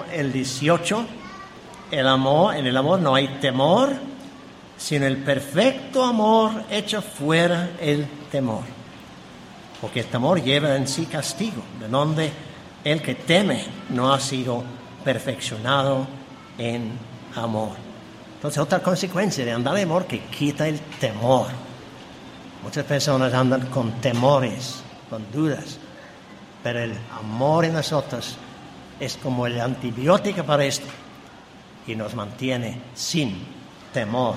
el 18, en el amor no hay temor, sino el perfecto amor echa fuera el temor. Porque el temor lleva en sí castigo, de donde el que teme no ha sido perfeccionado en amor. Entonces, otra consecuencia de andar en amor que quita el temor. Muchas personas andan con temores, con dudas, pero el amor en nosotros es como el antibiótico para esto y nos mantiene sin temor.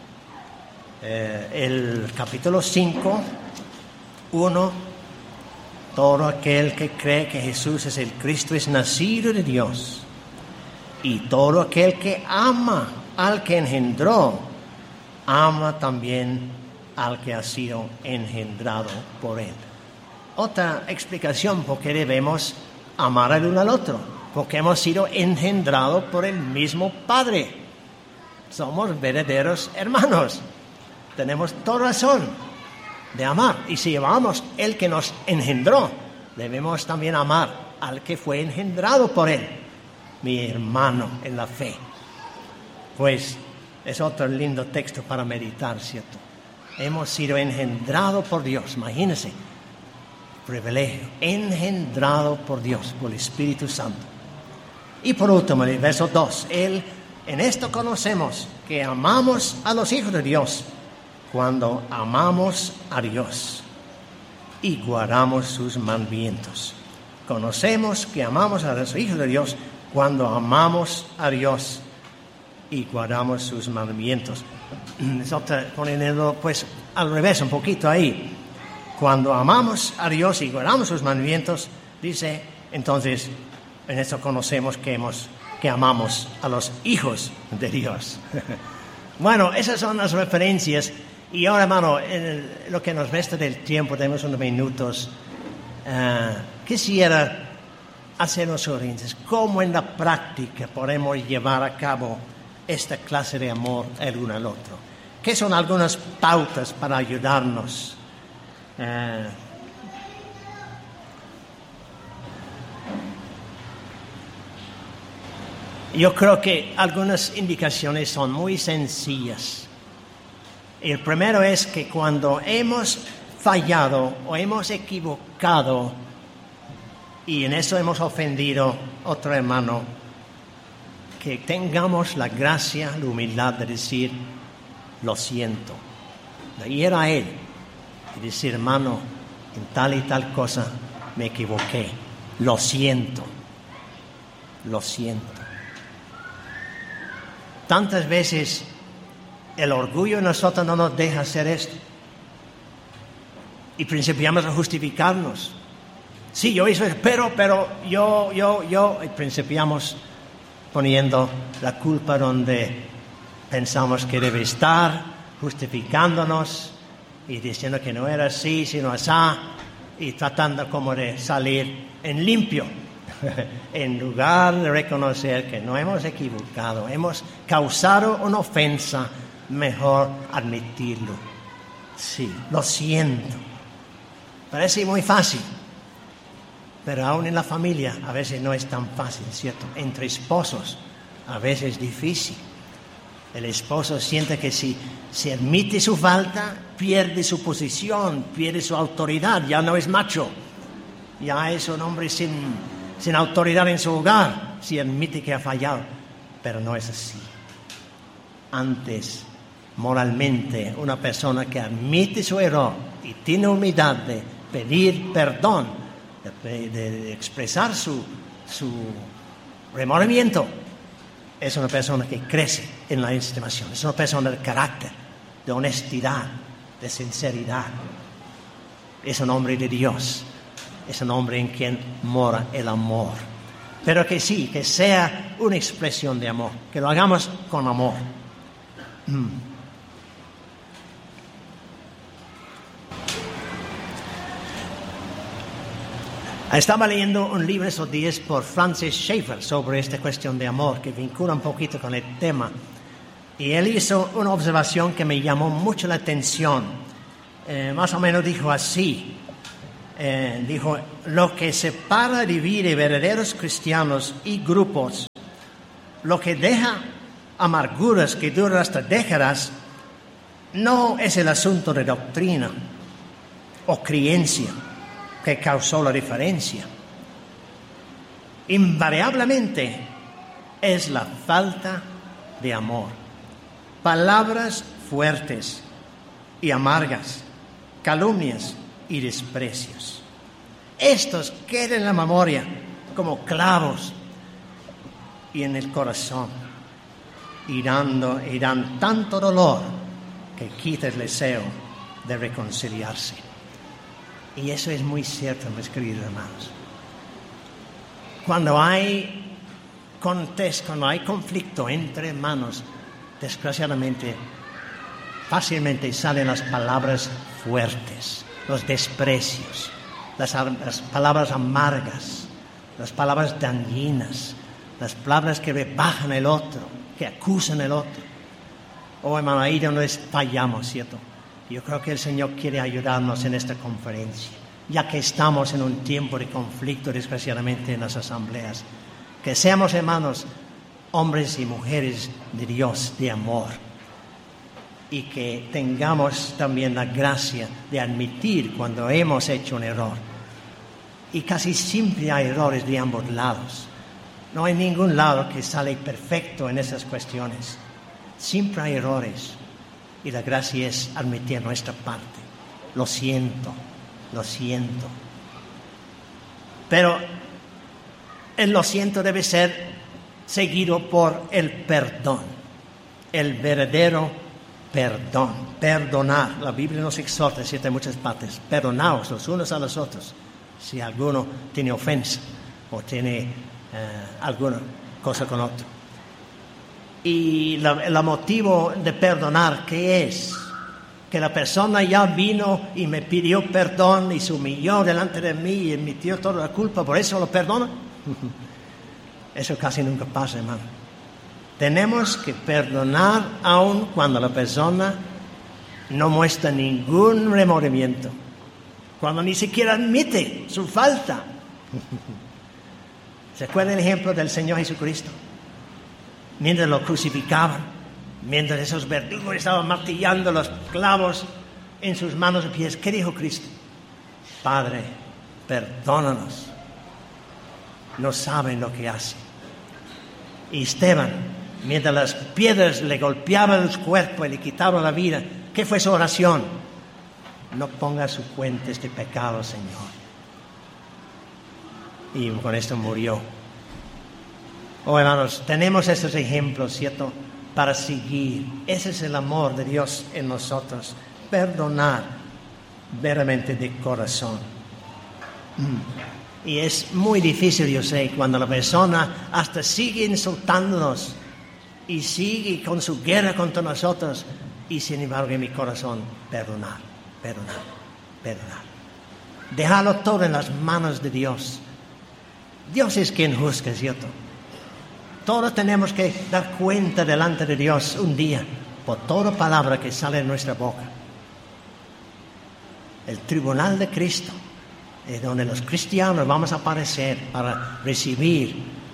El capítulo 5, 1, todo aquel que cree que Jesús es el Cristo es nacido de Dios, y todo aquel que ama al que engendró, ama también al que ha sido engendrado por él. Otra explicación por qué debemos amar el uno al otro, porque hemos sido engendrados por el mismo Padre. Somos verdaderos hermanos. Tenemos toda razón de amar. Y si amamos el que nos engendró, debemos también amar al que fue engendrado por él, mi hermano en la fe. Pues es otro lindo texto para meditar, ¿cierto? Hemos sido engendrados por Dios, imagínense, privilegio, engendrado por Dios, por el Espíritu Santo. Y por último, en el verso 2, en esto conocemos que amamos a los hijos de Dios, cuando amamos a Dios y guardamos sus mandamientos. Conocemos que amamos a los hijos de Dios cuando amamos a Dios y guardamos sus mandamientos. Poniendo pues al revés un poquito ahí. Cuando amamos a Dios y guardamos sus mandamientos, dice, entonces en esto conocemos que amamos a los hijos de Dios. Bueno, esas son las referencias. Y ahora, hermano, en lo que nos resta del tiempo, tenemos unos minutos, quisiera hacer unos sugerencias. ¿Cómo en la práctica podemos llevar a cabo esta clase de amor el uno al otro? ¿Qué son algunas pautas para ayudarnos? Yo creo que algunas indicaciones son muy sencillas. El primero es que cuando hemos fallado o hemos equivocado y en eso hemos ofendido a otro hermano, que tengamos la gracia, la humildad de decir, lo siento, de ir a él y decir, hermano, en tal y tal cosa me equivoqué, lo siento. Tantas veces el orgullo en nosotros no nos deja hacer esto. Y principiamos a justificarnos. Sí, yo hice eso, pero yo. Y principiamos poniendo la culpa donde pensamos que debe estar, justificándonos y diciendo que no era así, sino así, y tratando como de salir en limpio. En lugar de reconocer que no hemos equivocado, hemos causado una ofensa, mejor admitirlo. Sí, lo siento. Parece muy fácil, pero aún en la familia a veces no es tan fácil, ¿cierto? Entre esposos a veces es difícil. El esposo siente que si se admite su falta, pierde su posición, pierde su autoridad, ya no es macho, ya es un hombre sin autoridad en su hogar, si admite que ha fallado. Pero no es así. Antes, moralmente, una persona que admite su error y tiene humildad de pedir perdón, de expresar su remordimiento, es una persona que crece en la estimación, es una persona de carácter, de honestidad, de sinceridad. Es un hombre de Dios, es un hombre en quien mora el amor. Pero que sí, que sea una expresión de amor, que lo hagamos con amor. Estaba leyendo un libro esos días por Francis Schaeffer sobre esta cuestión de amor, que vincula un poquito con el tema. Y él hizo una observación que me llamó mucho la atención. Más o menos dijo así. Dijo, lo que separa, divide verdaderos cristianos y grupos Lo que deja amarguras que duran hasta décadas no es el asunto de doctrina o creencia que causó la diferencia. Invariablemente es la falta de amor. Palabras fuertes y amargas, calumnias y desprecios. Estos quedan en la memoria como clavos y en el corazón, y dan tanto dolor que quita el deseo de reconciliarse. Y eso es muy cierto, mis queridos hermanos. Cuando hay conflicto entre hermanos, desgraciadamente, fácilmente salen las palabras fuertes, los desprecios, las palabras amargas, las palabras dañinas, las palabras que rebajan el otro, que acusan el otro. Oh, hermano, ahí donde fallamos, ¿cierto? Yo creo que el Señor quiere ayudarnos en esta conferencia, ya que estamos en un tiempo de conflicto, desgraciadamente, en las asambleas. Que seamos, hermanos, hombres y mujeres de Dios, de amor, y que tengamos también la gracia de admitir cuando hemos hecho un error. Y casi siempre hay errores de ambos lados. No hay ningún lado que sale perfecto en esas cuestiones. Siempre hay errores. Y la gracia es admitir nuestra parte. Lo siento. Pero el lo siento debe ser seguido por el perdón. El verdadero perdón. Perdonar. La Biblia nos exhorta, ¿cierto? En muchas partes. Perdonaos los unos a los otros. Si alguno tiene ofensa o tiene alguna cosa con otro. Y el motivo de perdonar, ¿qué es? Que la persona ya vino y me pidió perdón y se humilló delante de mí y admitió toda la culpa, ¿por eso lo perdono? Eso casi nunca pasa, hermano. Tenemos que perdonar aun cuando la persona no muestra ningún remordimiento, cuando ni siquiera admite su falta. ¿Se acuerdan el ejemplo del Señor Jesucristo? Mientras lo crucificaban, mientras esos verdugos estaban martillando los clavos en sus manos y pies, ¿qué dijo Cristo? Padre, perdónanos, no saben lo que hacen. Y Esteban, mientras las piedras le golpeaban el cuerpo y le quitaban la vida, ¿qué fue su oración? No ponga a su cuenta este pecado, Señor. Y con esto murió. Oh, hermanos, tenemos estos ejemplos, ¿cierto?, para seguir. Ese es el amor de Dios en nosotros. Perdonar verdaderamente de corazón. Y es muy difícil, yo sé, cuando la persona hasta sigue insultándonos y sigue con su guerra contra nosotros, y sin embargo en mi corazón, perdonar. Dejarlo todo en las manos de Dios. Dios es quien juzga, ¿cierto? Todos tenemos que dar cuenta delante de Dios un día por toda palabra que sale de nuestra boca. El tribunal de Cristo es donde los cristianos vamos a aparecer para recibir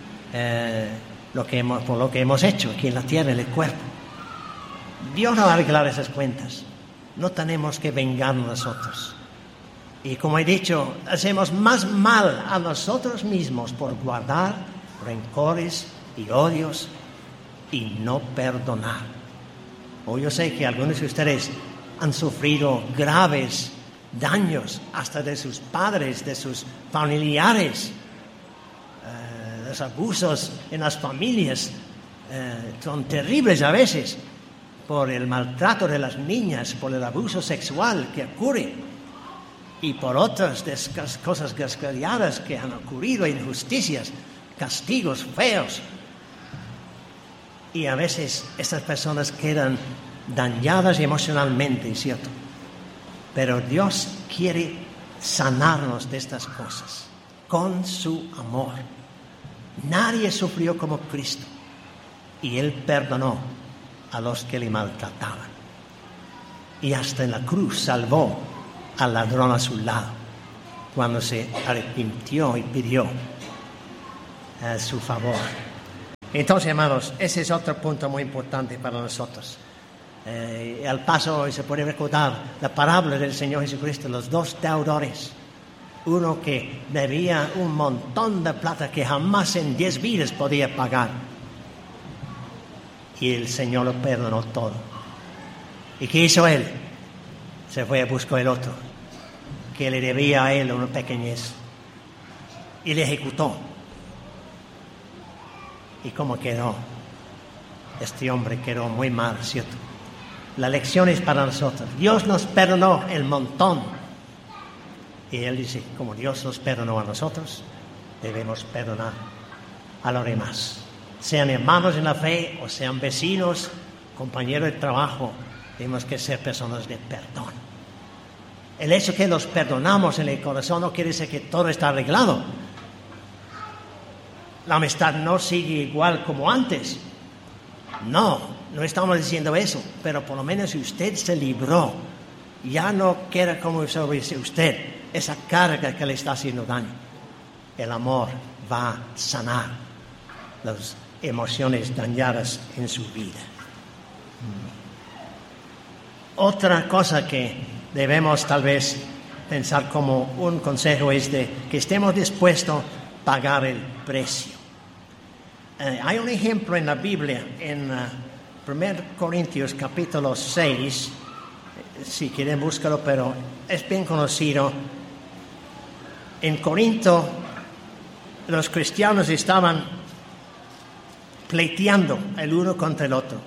por lo que hemos hecho aquí en la tierra, en el cuerpo. Dios no va a arreglar esas cuentas. No tenemos que vengarnos nosotros. Y como he dicho, hacemos más mal a nosotros mismos por guardar rencores y odios y no perdonar. Yo sé que algunos de ustedes han sufrido graves daños hasta de sus padres, de sus familiares. Los abusos en las familias son terribles a veces por el maltrato de las niñas, por el abuso sexual que ocurre y por otras cosas desgraciadas que han ocurrido, injusticias, castigos feos. Y a veces estas personas quedan dañadas emocionalmente, ¿cierto? Pero Dios quiere sanarnos de estas cosas con su amor. Nadie sufrió como Cristo y Él perdonó a los que le maltrataban. Y hasta en la cruz salvó al ladrón a su lado cuando se arrepintió y pidió su favor. Entonces, hermanos, ese es otro punto muy importante para nosotros. Al paso se puede recordar la parábola del Señor Jesucristo, los dos deudores. Uno que debía un montón de plata que jamás en 10 vidas podía pagar. Y el Señor lo perdonó todo. ¿Y qué hizo él? Se fue a buscar el otro, que le debía a él una pequeñez. Y le ejecutó. ¿Y cómo quedó? Este hombre quedó muy mal, ¿cierto? La lección es para nosotros. Dios nos perdonó el montón. Y Él dice, como Dios nos perdonó a nosotros, debemos perdonar a los demás. Sean hermanos en la fe o sean vecinos, compañeros de trabajo, tenemos que ser personas de perdón. El hecho que los perdonamos en el corazón no quiere decir que todo está arreglado. La amistad no sigue igual como antes. No estamos diciendo eso, pero por lo menos si usted se libró, ya no queda como sobre usted esa carga que le está haciendo daño. El amor va a sanar las emociones dañadas en su vida. Otra cosa que debemos tal vez pensar como un consejo es de que estemos dispuestos a pagar el precio. Hay un ejemplo en la Biblia, en 1 Corintios capítulo 6, si quieren búscalo, pero es bien conocido. En Corinto los cristianos estaban pleiteando el uno contra el otro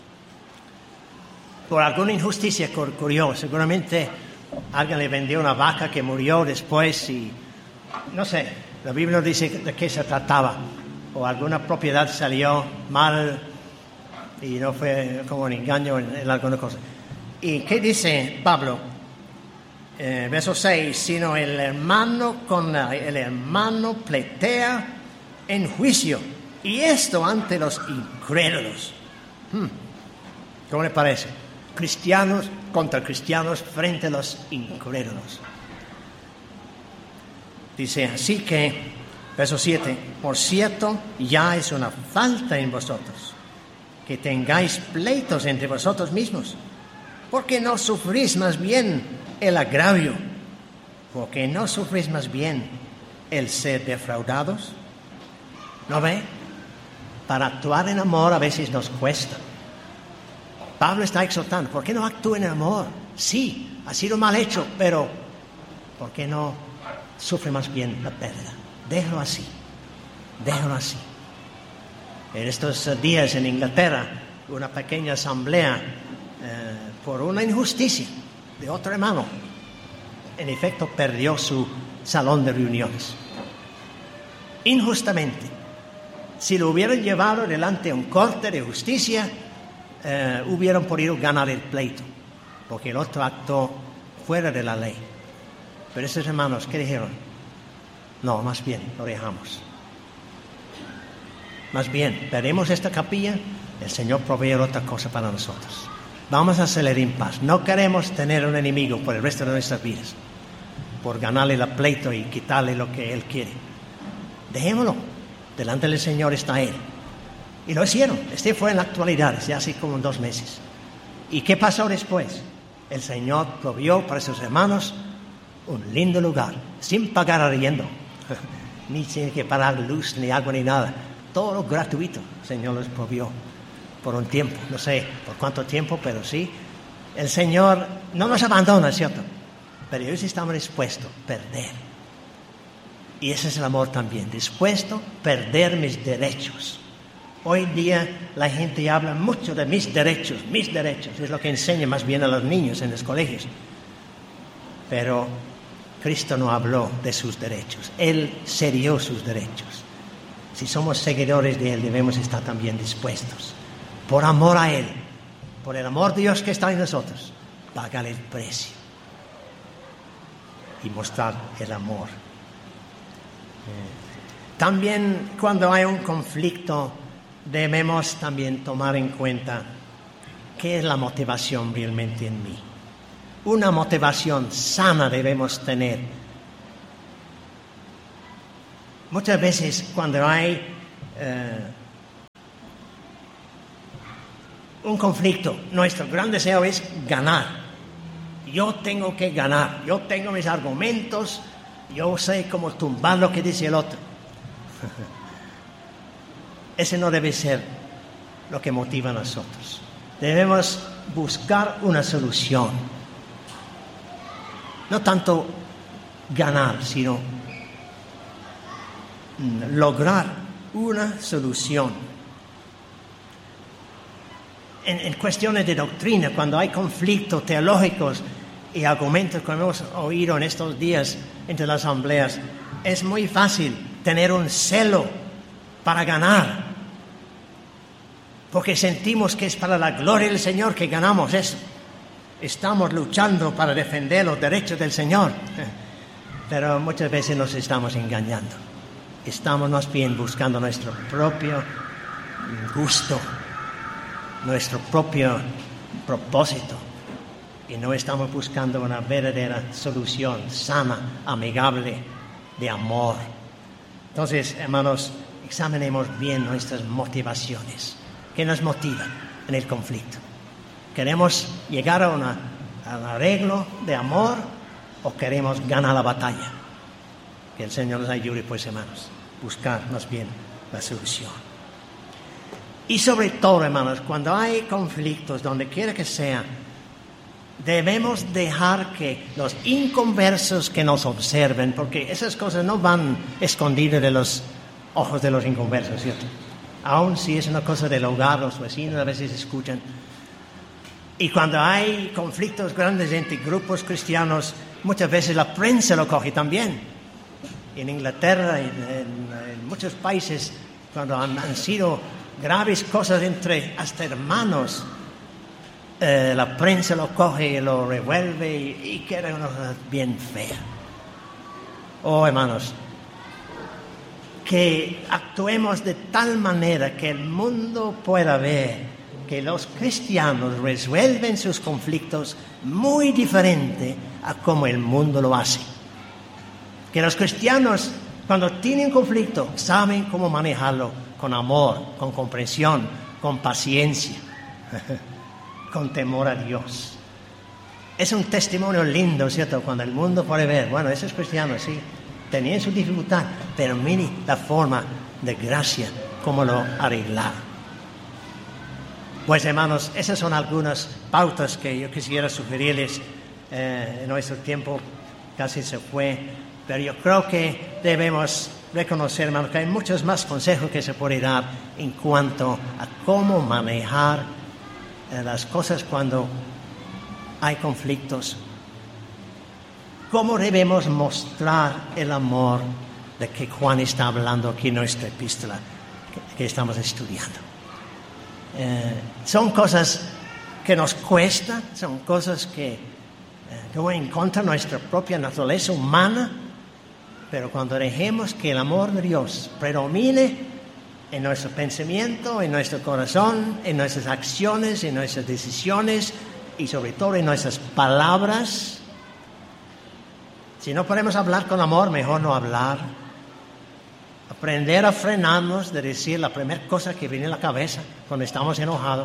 por alguna injusticia que ocurrió. Seguramente alguien le vendió una vaca que murió después y no sé, la Biblia dice de qué se trataba, o alguna propiedad salió mal y no fue como un engaño en alguna cosa. ¿Y qué dice Pablo? Verso 6, sino el hermano con el hermano pletea en juicio, y esto ante los incrédulos. ¿Cómo le parece? Cristianos contra cristianos frente a los incrédulos. Dice así que, verso 7, por cierto, ya es una falta en vosotros que tengáis pleitos entre vosotros mismos, porque no sufrís más bien el agravio, porque no sufrís más bien el ser defraudados. ¿No ve? Para actuar en amor a veces nos cuesta. Pablo está exhortando, ¿por qué no actúa en amor? Sí, ha sido mal hecho, pero ¿por qué no sufre más bien la pérdida? Déjalo así, déjalo así. En estos días en Inglaterra, una pequeña asamblea por una injusticia de otro hermano, en efecto perdió su salón de reuniones. Injustamente. Si lo hubieran llevado delante a un corte de justicia, hubieran podido ganar el pleito, porque el otro actuó fuera de la ley. Pero esos hermanos, ¿qué dijeron? No, más bien, lo dejamos. Más bien, veremos esta capilla, el Señor provee otra cosa para nosotros. Vamos a hacerle en paz. No queremos tener un enemigo por el resto de nuestras vidas, por ganarle el pleito y quitarle lo que Él quiere. Dejémoslo. Delante del Señor está Él. Y lo hicieron. Este fue en la actualidad, ya hace como 2 meses. ¿Y qué pasó después? El Señor provió para sus hermanos un lindo lugar, sin pagar arriendo. Ni tiene que pagar luz, ni agua, ni nada. Todo gratuito. El Señor los provió por un tiempo. No sé por cuánto tiempo, pero sí. El Señor no nos abandona, ¿cierto? Pero ellos estaban dispuestos a perder. Y ese es el amor también, dispuesto a perder mis derechos. Hoy día la gente habla mucho de mis derechos, es lo que enseña más bien a los niños en los colegios. Pero Cristo no habló de sus derechos, Él cedió sus derechos. Si somos seguidores de Él, debemos estar también dispuestos, por amor a Él, por el amor de Dios que está en nosotros, pagar el precio y mostrar el amor. También cuando hay un conflicto debemos también tomar en cuenta qué es la motivación realmente en mí. Una motivación sana debemos tener. Muchas veces cuando hay un conflicto, nuestro gran deseo es ganar. Yo tengo que ganar, yo tengo mis argumentos, yo sé cómo tumbar lo que dice el otro. Ese no debe ser lo que motiva a nosotros. Debemos buscar una solución. No tanto ganar, sino lograr una solución. En cuestiones de doctrina, cuando hay conflictos teológicos y argumentos que hemos oído en estos días entre las asambleas, es muy fácil tener un celo para ganar, porque sentimos que es para la gloria del Señor que ganamos eso. Estamos luchando para defender los derechos del Señor, pero muchas veces nos estamos engañando. Estamos más bien buscando nuestro propio gusto, nuestro propio propósito, y no estamos buscando una verdadera solución sana, amigable, de amor. Entonces, hermanos, examinemos bien nuestras motivaciones. ¿Qué nos motiva en el conflicto? ¿Queremos llegar a un arreglo de amor o queremos ganar la batalla? Que el Señor nos ayude, pues, hermanos, buscar más bien la solución. Y sobre todo, hermanos, cuando hay conflictos, donde quiera que sea, debemos dejar que los inconversos que nos observen, porque esas cosas no van escondidas de los ojos de los inconversos, ¿cierto? Aun si es una cosa del hogar, los vecinos a veces escuchan. Y cuando hay conflictos grandes entre grupos cristianos, muchas veces la prensa lo coge también. En Inglaterra, en muchos países, cuando han sido graves cosas entre hasta hermanos, la prensa lo coge y lo revuelve y queda una cosa bien fea. Oh, hermanos, que actuemos de tal manera que el mundo pueda ver que los cristianos resuelven sus conflictos muy diferente a como el mundo lo hace. Que los cristianos, cuando tienen conflicto, saben cómo manejarlo con amor, con comprensión, con paciencia, con temor a Dios. Es un testimonio lindo, ¿cierto? Cuando el mundo puede ver, bueno, esos cristianos sí, tenían su dificultad, pero mire la forma de gracia, cómo lo arreglaron. Pues, hermanos, esas son algunas pautas que yo quisiera sugerirles. En nuestro tiempo casi se fue, pero yo creo que debemos reconocer, hermanos, que hay muchos más consejos que se pueden dar en cuanto a cómo manejar las cosas cuando hay conflictos. ¿Cómo debemos mostrar el amor de que Juan está hablando aquí en nuestra epístola que estamos estudiando? Son cosas que nos cuestan, son cosas que van en contra de nuestra propia naturaleza humana, pero cuando dejemos que el amor de Dios predomine en nuestro pensamiento, en nuestro corazón, en nuestras acciones, en nuestras decisiones y sobre todo en nuestras palabras. Si no podemos hablar con amor, mejor no hablar. Aprender a frenarnos de decir la primera cosa que viene a la cabeza cuando estamos enojados.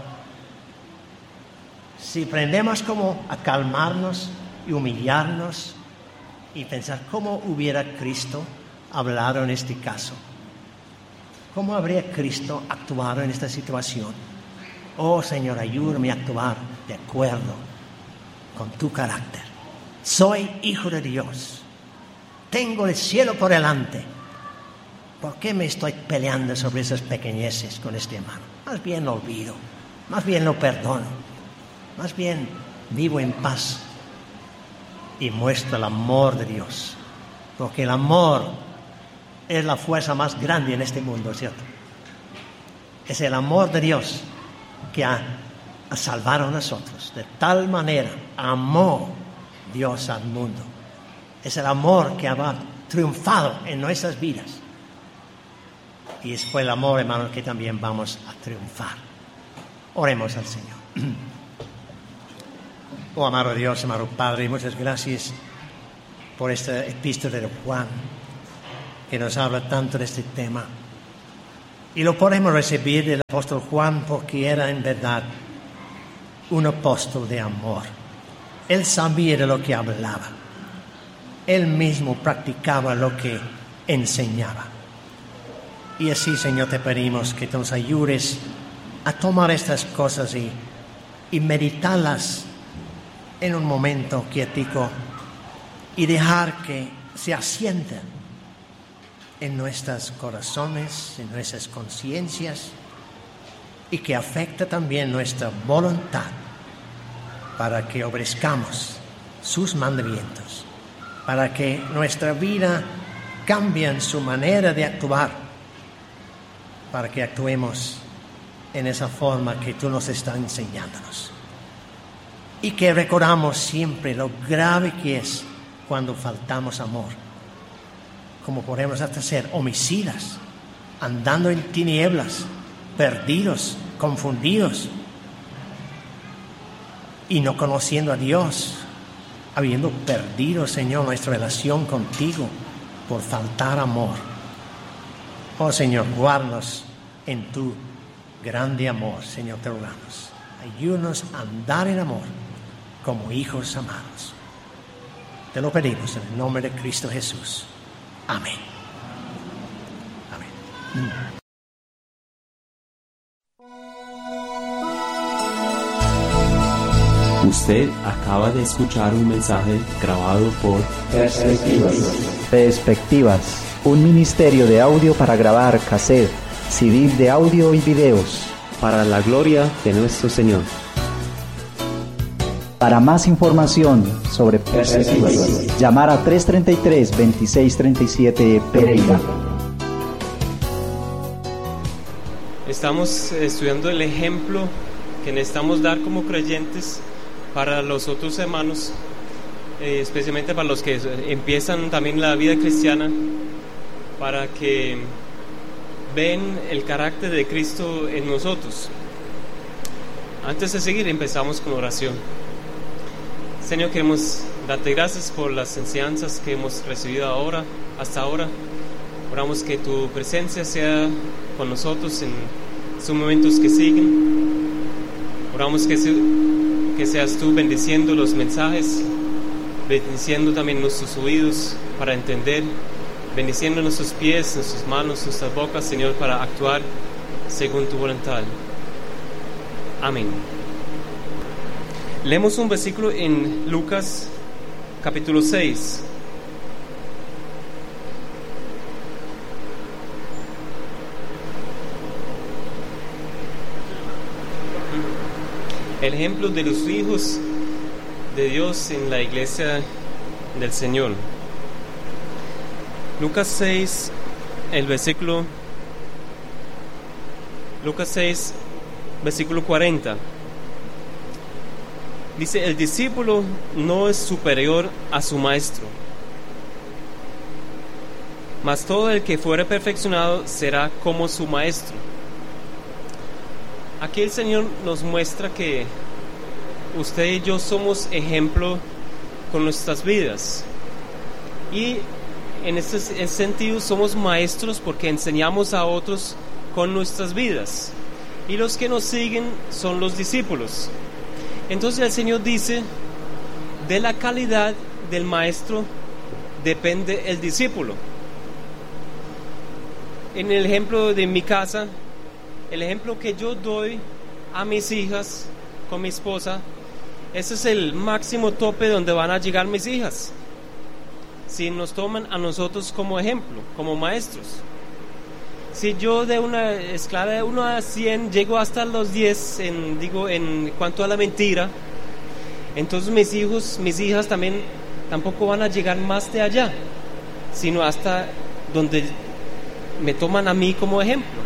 Si aprendemos como a calmarnos y humillarnos y pensar cómo hubiera Cristo hablado en este caso. ¿Cómo habría Cristo actuado en esta situación? Oh, Señor, ayúdame a actuar de acuerdo con tu carácter. Soy hijo de Dios. Tengo el cielo por delante. ¿Por qué me estoy peleando sobre esas pequeñeces con este hermano? Más bien lo olvido. Más bien lo perdono. Más bien vivo en paz. Y muestro el amor de Dios. Porque el amor es la fuerza más grande en este mundo, ¿cierto? Es el amor de Dios que ha salvado a nosotros. De tal manera amó Dios al mundo. Es el amor que ha triunfado en nuestras vidas. Y es por el amor, hermanos, que también vamos a triunfar. Oremos al Señor. Oh, amado Dios, amado Padre, muchas gracias por esta epístola de Juan, que nos habla tanto de este tema. Y lo podemos recibir del apóstol Juan porque era en verdad un apóstol de amor. Él sabía de lo que hablaba. Él mismo practicaba lo que enseñaba. Y así, Señor, te pedimos que nos ayudes a tomar estas cosas y meditarlas en un momento quietico y dejar que se asienten en nuestros corazones, en nuestras conciencias, y que afecte también nuestra voluntad para que obedezcamos sus mandamientos, para que nuestra vida cambie en su manera de actuar, para que actuemos en esa forma que tú nos estás enseñándonos. Y que recordamos siempre lo grave que es cuando faltamos amor. Como podemos hasta ser homicidas, andando en tinieblas, perdidos, confundidos, y no conociendo a Dios, habiendo perdido, Señor, nuestra relación contigo por faltar amor. Oh, Señor, guárdanos en tu grande amor, Señor, te rogamos. Ayúdanos a andar en amor como hijos amados. Te lo pedimos en el nombre de Cristo Jesús. Amén. Amén. Usted acaba de escuchar un mensaje grabado por Perspectivas, un ministerio de audio para grabar cassette, CD de audio y videos. para la gloria de nuestro Señor. Para más información sobre Perspectivas, llamar a 333-2637 Pereira. Estamos estudiando el ejemplo que necesitamos dar como creyentes para los otros hermanos, especialmente para los que empiezan también la vida cristiana, para que ven el carácter de Cristo en nosotros. Antes de seguir, empezamos con oración. Señor, queremos darte gracias por las enseñanzas que hemos recibido hasta ahora. Oramos que tu presencia sea con nosotros en estos momentos que siguen. Oramos que seas tú bendiciendo los mensajes, bendiciendo también nuestros oídos para entender, bendiciendo nuestros pies, nuestras manos, nuestras bocas, Señor, para actuar según tu voluntad. Amén. Leemos un versículo en Lucas capítulo 6. El ejemplo de los hijos de Dios en la iglesia del Señor. Lucas 6, Lucas 6, versículo 40. Dice: el discípulo no es superior a su maestro, mas todo el que fuere perfeccionado será como su maestro. Aquí el Señor nos muestra que usted y yo somos ejemplo con nuestras vidas, y en ese sentido somos maestros porque enseñamos a otros con nuestras vidas, y los que nos siguen son los discípulos. Entonces el Señor dice: de la calidad del maestro depende el discípulo. En el ejemplo de mi casa, el ejemplo que yo doy a mis hijas con mi esposa, ese es el máximo tope donde van a llegar mis hijas, si nos toman a nosotros como ejemplo, como maestros. Si yo de una escala de 1 a 100 llego hasta los 10 en cuanto a la mentira, entonces mis hijas tampoco van a llegar más de allá, sino hasta donde me toman a mí como ejemplo.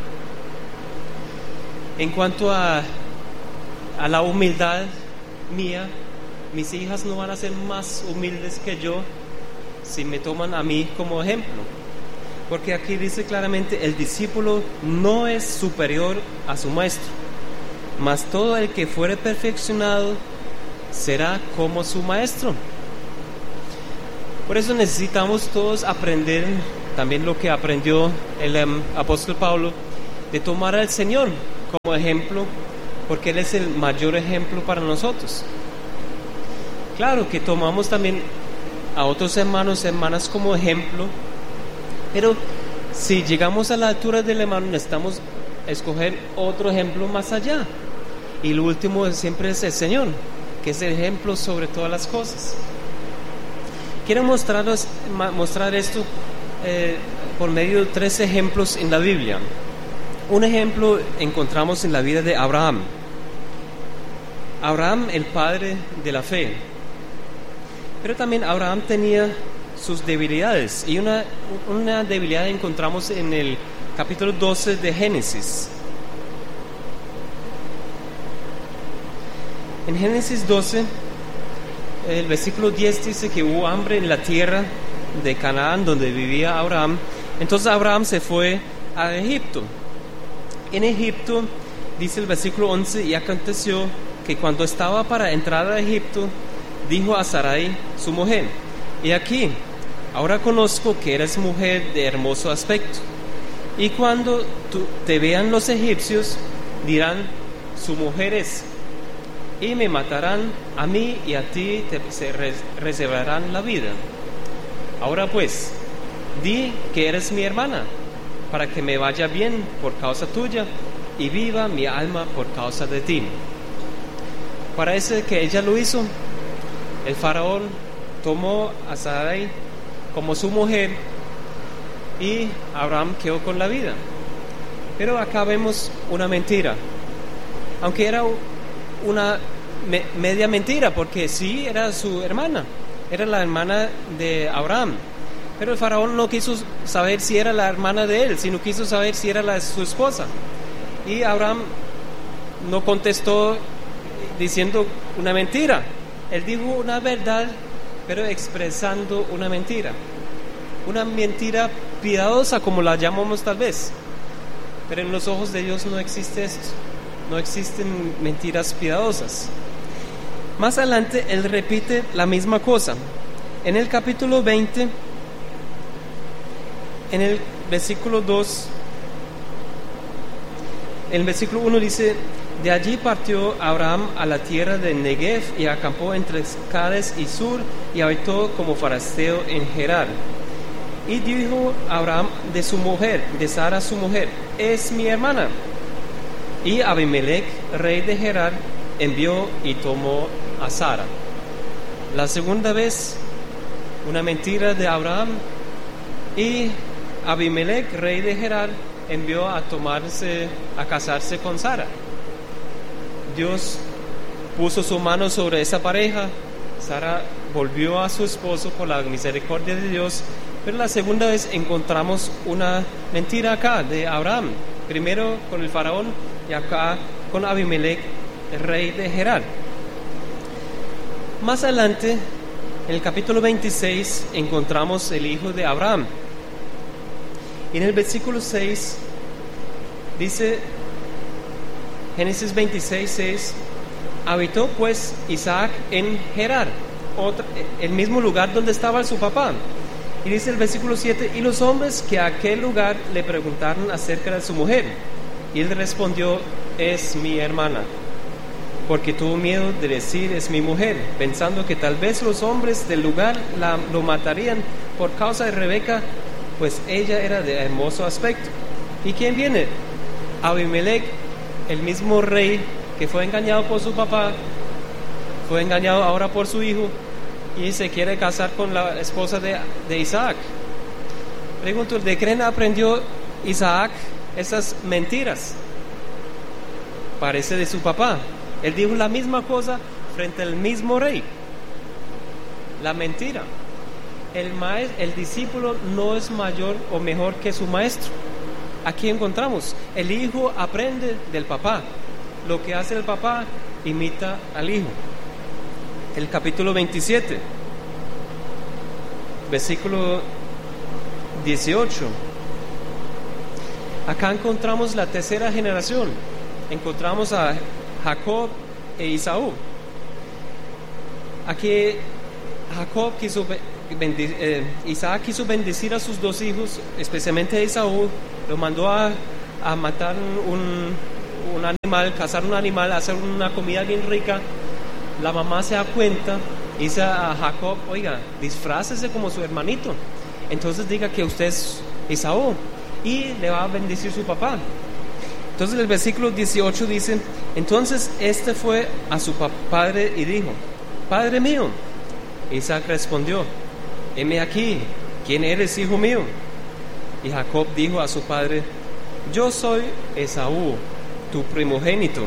En cuanto a la humildad mía, mis hijas no van a ser más humildes que yo si me toman a mí como ejemplo. Porque aquí dice claramente: el discípulo no es superior a su maestro, mas todo el que fuere perfeccionado será como su maestro. Por eso necesitamos todos aprender también lo que aprendió el apóstol Pablo, de tomar al Señor como ejemplo porque Él es el mayor ejemplo para nosotros. Claro que tomamos también a otros hermanos y hermanas como ejemplo, pero si llegamos a la altura del hermano necesitamos escoger otro ejemplo más allá, y lo último siempre es el Señor, que es el ejemplo sobre todas las cosas. Quiero mostrar esto por medio de 3 ejemplos en la Biblia. Un ejemplo encontramos en la vida de Abraham. Abraham, el padre de la fe. Pero también Abraham tenía sus debilidades, y una debilidad encontramos en el capítulo 12 de Génesis. En Génesis 12, el versículo 10 dice que hubo hambre en la tierra de Canaán donde vivía Abraham. Entonces Abraham se fue a Egipto. En Egipto, dice el versículo 11, y aconteció que cuando estaba para entrar a Egipto, dijo a Sarai, su mujer: he aquí, ahora conozco que eres mujer de hermoso aspecto, y cuando te vean los egipcios, dirán, su mujer es, y me matarán a mí, y a ti se reservarán la vida. Ahora pues, di que eres mi hermana, para que me vaya bien por causa tuya, y viva mi alma por causa de ti. Parece que ella lo hizo. El faraón tomó a Sarai como su mujer, y Abraham quedó con la vida. Pero acá vemos una mentira, aunque era una media mentira, porque sí era su hermana, era la hermana de Abraham. Pero el faraón no quiso saber si era la hermana de él, sino quiso saber si era su esposa. Y Abraham no contestó diciendo una mentira. Él dijo una verdad, pero expresando una mentira. Una mentira piadosa, como la llamamos tal vez. Pero en los ojos de Dios no existe esto. No existen mentiras piadosas. Más adelante, él repite la misma cosa. En el capítulo 20, en el versículo 2, en el versículo 1 dice: de allí partió Abraham a la tierra de Negev y acampó entre Cades y Sur y habitó como forastero en Gerar. Y dijo Abraham de su mujer, de Sara su mujer: es mi hermana. Y Abimelech, rey de Gerar, envió y tomó a Sara. La segunda vez, una mentira de Abraham, y Abimelech, rey de Gerar, envió a casarse con Sara. Dios puso su mano sobre esa pareja. Sara volvió a su esposo por la misericordia de Dios. Pero la segunda vez encontramos una mentira acá de Abraham. Primero con el faraón y acá con Abimelech, el rey de Gerar. Más adelante, en el capítulo 26, encontramos el hijo de Abraham. Y en el versículo 6 dice, Génesis 26, 6: habitó pues Isaac en Gerar, el mismo lugar donde estaba su papá. Y dice el versículo 7: y los hombres que a aquel lugar le preguntaron acerca de su mujer, y él respondió: es mi hermana, porque tuvo miedo de decir es mi mujer, pensando que tal vez los hombres del lugar lo matarían por causa de Rebeca, pues ella era de hermoso aspecto. ¿Y quién viene? Abimelech, el mismo rey que fue engañado por su papá, fue engañado ahora por su hijo, y se quiere casar con la esposa de Isaac. Pregunto, ¿de quién aprendió Isaac esas mentiras? Parece de su papá. Él dijo la misma cosa frente al mismo rey. La mentira. El discípulo no es mayor o mejor que su maestro. Aquí encontramos, el hijo aprende del papá. Lo que hace el papá imita al hijo. El capítulo 27, versículo 18. Acá encontramos la tercera generación. Encontramos a Jacob e Esaú. Aquí Jacob Isaac quiso bendecir a sus dos hijos, especialmente a Esaú. Lo mandó a matar un animal, cazar un animal, hacer una comida bien rica. La mamá se da cuenta y dice a Jacob, oiga, disfrácese como su hermanito, entonces diga que usted es Esaú, y le va a bendecir su papá. Entonces el versículo 18 dice, entonces este fue a su padre y dijo, Padre mío. Isaac respondió, heme aquí, ¿quién eres, hijo mío? Y Jacob dijo a su padre, yo soy Esaú, tu primogénito.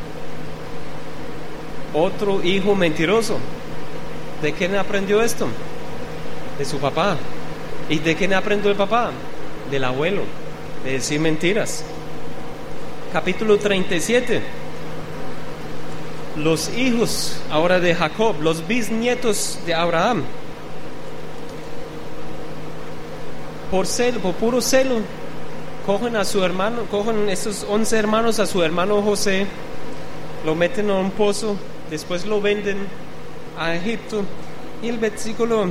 Otro hijo mentiroso. ¿De quién aprendió esto? De su papá. ¿Y de quién aprendió el papá? Del abuelo, de decir mentiras. Capítulo 37. Los hijos ahora de Jacob, los bisnietos de Abraham. Por puro celo, cogen a su hermano, cogen esos 11 hermanos a su hermano José, lo meten a un pozo, después lo venden a Egipto. Y el versículo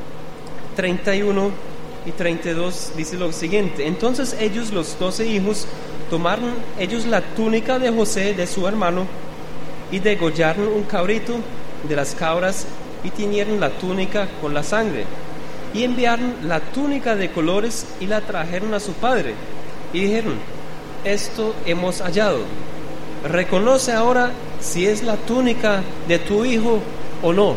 31 y 32 dice lo siguiente: entonces ellos, los 12 hijos, tomaron ellos la túnica de José, de su hermano, y degollaron un cabrito de las cabras y tiñeron la túnica con la sangre, y enviaron la túnica de colores y la trajeron a su padre y dijeron: esto hemos hallado, reconoce ahora si es la túnica de tu hijo o no.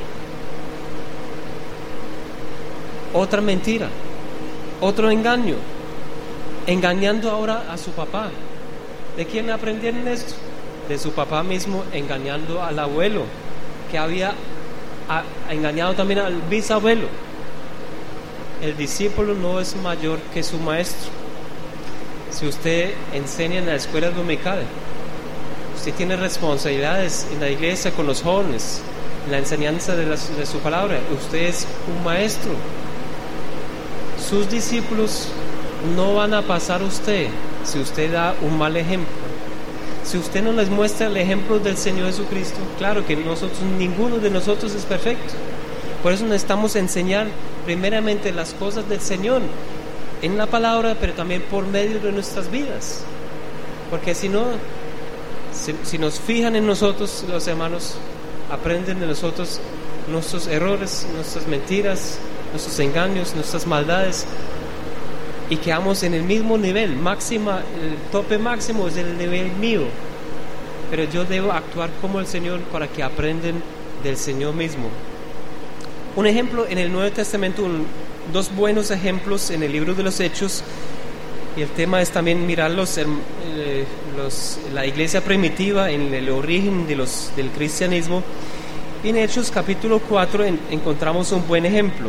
Otra mentira, otro engaño, engañando ahora a su papá. ¿De quién aprendieron esto? De su papá mismo, engañando al abuelo, que había engañado también al bisabuelo. El discípulo no es mayor que su maestro. Si usted enseña en la escuela dominical, usted tiene responsabilidades en la iglesia con los jóvenes, en la enseñanza de su palabra, usted es un maestro. Sus discípulos no van a pasar a usted si usted da un mal ejemplo. Si usted no les muestra el ejemplo del Señor Jesucristo, claro que ninguno de nosotros es perfecto. Por eso necesitamos enseñar primeramente las cosas del Señor en la palabra, pero también por medio de nuestras vidas. Porque si no, si nos fijan en nosotros, los hermanos aprenden de nosotros nuestros errores, nuestras mentiras, nuestros engaños, nuestras maldades, y quedamos en el mismo nivel máxima. El tope máximo es el nivel mío, pero yo debo actuar como el Señor para que aprendan del Señor mismo. Un ejemplo en el Nuevo Testamento, dos buenos ejemplos en el libro de los Hechos, y el tema es también mirar la iglesia primitiva en el origen del cristianismo. Y en Hechos capítulo 4 encontramos un buen ejemplo.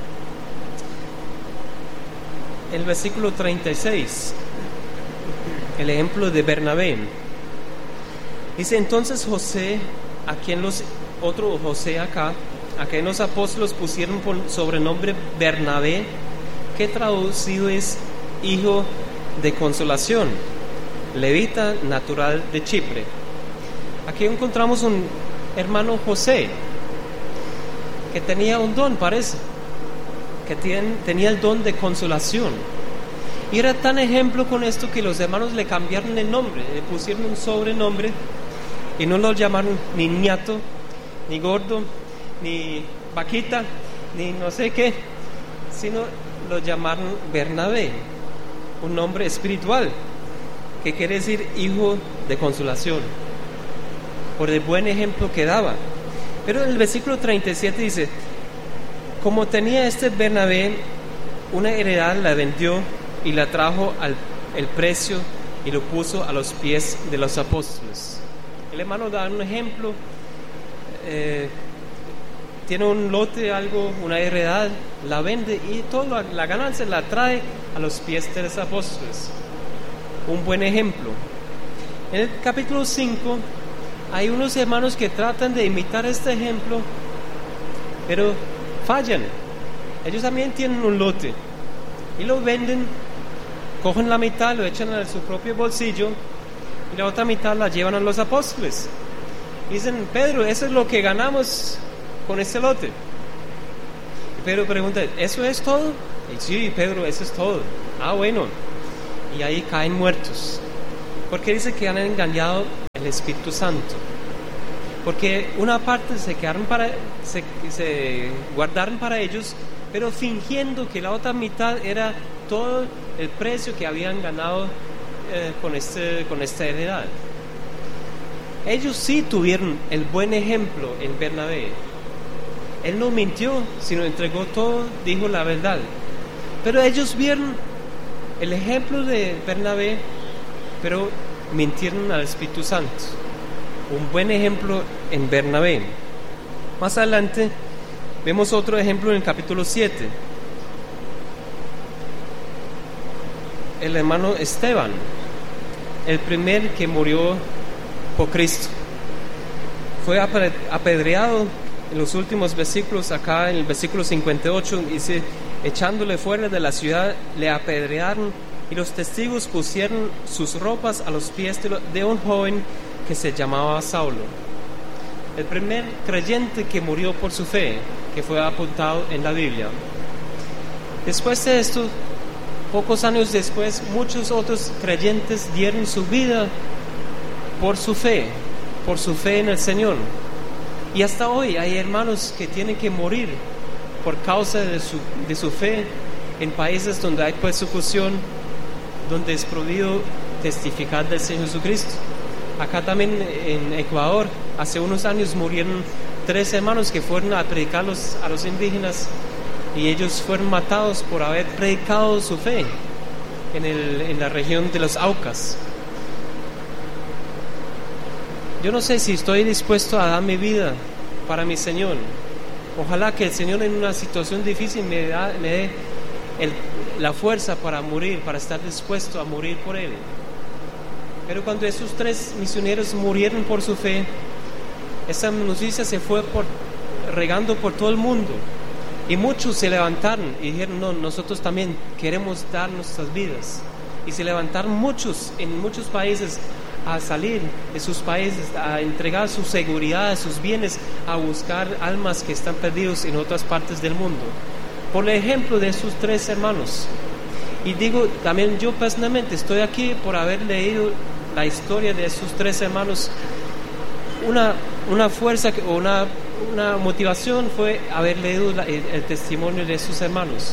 El versículo 36, el ejemplo de Bernabé. Dice: entonces José, a quien otro José acá, a quien los apóstoles pusieron por sobrenombre Bernabé, que traducido es hijo de consolación, levita natural de Chipre. Aquí encontramos un hermano José que tenía un don, parece que tenía el don de consolación, y era tan ejemplo con esto que los hermanos le cambiaron el nombre, le pusieron un sobrenombre y no lo llamaron ni ñato, ni gordo, ni vaquita, ni no sé qué, sino lo llamaron Bernabé, un nombre espiritual que quiere decir hijo de consolación, por el buen ejemplo que daba. Pero en el versículo 37 dice: como tenía este Bernabé una heredad, la vendió y la trajo el precio y lo puso a los pies de los apóstoles. El hermano da un ejemplo, tiene un lote, algo, una heredad, la vende y toda la ganancia la trae a los pies de los apóstoles. Un buen ejemplo. En el capítulo 5 hay unos hermanos que tratan de imitar este ejemplo, pero fallan. Ellos también tienen un lote y lo venden, cogen la mitad, lo echan a su propio bolsillo y la otra mitad la llevan a los apóstoles. Dicen: Pedro, eso es lo que ganamos con este lote. Y Pedro pregunta: ¿eso es todo? Y sí, Pedro, eso es todo. Ah, bueno. Y ahí caen muertos. Porque dice que han engañado el Espíritu Santo. Porque una parte se guardaron para ellos, pero fingiendo que la otra mitad era todo el precio que habían ganado con esta heredad. Ellos sí tuvieron el buen ejemplo en Bernabé. Él no mintió, sino entregó todo, dijo la verdad. Pero ellos vieron el ejemplo de Bernabé, pero mintieron al Espíritu Santo. Un buen ejemplo en Bernabé. Más adelante vemos otro ejemplo en el capítulo 7. El hermano Esteban, el primer que murió por Cristo, fue apedreado. En los últimos versículos, acá en el versículo 58, dice: echándole fuera de la ciudad, le apedrearon, y los testigos pusieron sus ropas a los pies de un joven que se llamaba Saulo. El primer creyente que murió por su fe, que fue apuntado en la Biblia. Después de esto, pocos años después, muchos otros creyentes dieron su vida por su fe en el Señor. Y hasta hoy hay hermanos que tienen que morir por causa de su fe en países donde hay persecución, donde es prohibido testificar del Señor Jesucristo. Acá también en Ecuador, hace unos años murieron 3 hermanos que fueron a predicar a los indígenas, y ellos fueron matados por haber predicado su fe en la región de los Aucas. Yo no sé si estoy dispuesto a dar mi vida para mi Señor. Ojalá que el Señor en una situación difícil me dé la fuerza para morir, para estar dispuesto a morir por Él. Pero cuando esos 3 misioneros murieron por su fe, esa noticia se fue regando por todo el mundo. Y muchos se levantaron y dijeron: no, nosotros también queremos dar nuestras vidas. Y se levantaron muchos en muchos países a salir de sus países, a entregar su seguridad, sus bienes, a buscar almas que están perdidos en otras partes del mundo. Por el ejemplo de esos 3 hermanos. Y digo, también yo personalmente estoy aquí por haber leído la historia de esos 3 hermanos. Una fuerza o una motivación fue haber leído el testimonio de esos hermanos.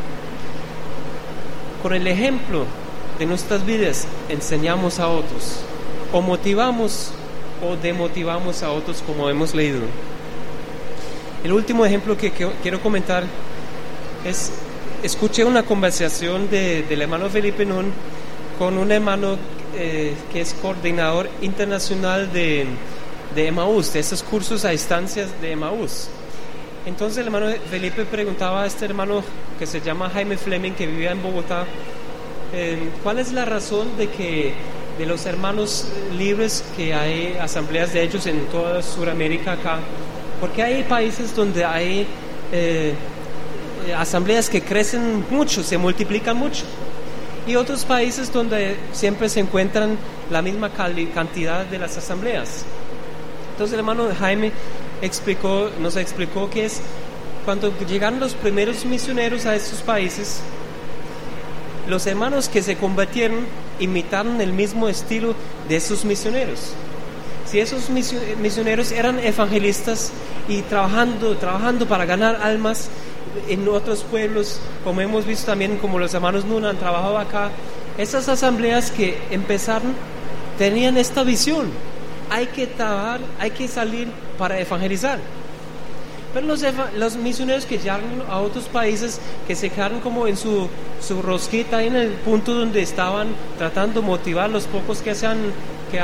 Con el ejemplo de nuestras vidas enseñamos a otros, o motivamos o demotivamos a otros, como hemos leído. El último ejemplo que quiero comentar es: escuché una conversación del hermano Felipe Nun con un hermano que es coordinador internacional de Emaús, de esos cursos a distancias de Emaús. Entonces el hermano Felipe preguntaba a este hermano que se llama Jaime Fleming, que vivía en Bogotá, ¿cuál es la razón de los hermanos libres, que hay asambleas de ellos en toda Sudamérica acá? Porque hay países donde hay asambleas que crecen mucho, se multiplican mucho, y otros países donde siempre se encuentran la misma cantidad de las asambleas. Entonces el hermano Jaime nos explicó que es cuando llegaron los primeros misioneros a estos países, los hermanos que se convirtieron imitaron el mismo estilo de esos misioneros. Si esos misioneros eran evangelistas y trabajando para ganar almas en otros pueblos, como hemos visto también, como los hermanos Nuna han trabajado acá, esas asambleas que empezaron tenían esta visión: hay que trabajar, hay que salir para evangelizar. Pero los misioneros que llegaron a otros países, que se quedaron como en su rosquita, en el punto donde estaban tratando de motivar los pocos que se han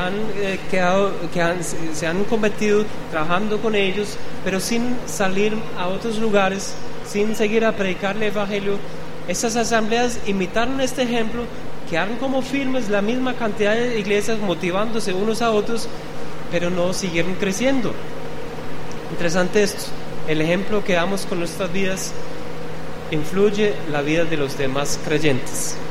convertido, trabajando con ellos, pero sin salir a otros lugares, sin seguir a predicar el evangelio. Esas asambleas imitaron este ejemplo, quedaron como firmes, la misma cantidad de iglesias motivándose unos a otros, pero no siguieron creciendo. Interesante esto. El ejemplo que damos con nuestras vidas influye la vida de los demás creyentes.